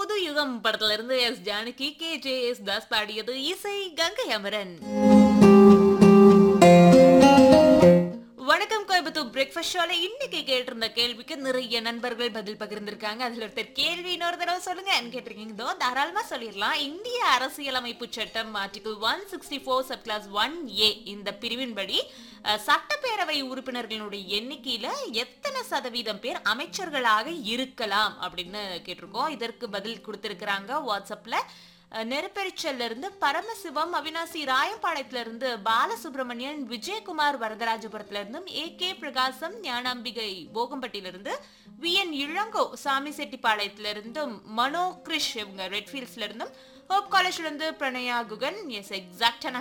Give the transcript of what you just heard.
புது யுகம் படத்துல இருந்து எஸ் ஜானகி KJS தாஸ் பாடியது. இசை கங்கை அமரன். வணக்கம் கோயம்புத்தூர் பிரேக்ஃபாஸ்ட் ஷோல இன்னைக்கு கேட்டிருந்த கேள்விக்கு நிறைய நண்பர்கள் பதில் பகிர்ந்திருக்காங்க. அதுல ஒருத்தர் கேள்வி இன்னொரு தடவை சொல்லுங்க கேட்டிருக்கீங்க. இதோ தாராளமா சொல்லிடலாம். இந்திய அரசியலமைப்பு சட்டம் ஆர்டிகல் 164 சப் கிளாஸ் 1A இந்த பிரிவின்படி சட்டப்பேரவை உறுப்பினர்களுடைய எண்ணிக்கையில எத்தனை சதவீதம் பேர் அமைச்சர்களாக இருக்கலாம் அப்படின்னு கேட்டிருக்கோம். இதற்கு பதில் கொடுத்திருக்கிறாங்க வாட்ஸ்அப்ல. நெருப்பெரிச்சல்ல இருந்து பரமசிவம், அவினாசி ராயம்பாளையத்துல இருந்து பாலசுப்ரமணியன், விஜயகுமார் வரதராஜபுரத்துல இருந்தும், AK பிரகாசம், ஞானாம்பிகை போகம்பட்டியில இருந்து, VN இளங்கோ சாமி செட்டிப்பாளையத்துல இருந்தும், மனோ கிரிஷ் இவங்க ரெட்ஃபீல்ட்ஸ்ல இருந்தும், ஹோப் காலேஜ்ல இருந்து பிரணயா குகன். எஸ் எக்ஸாக்டா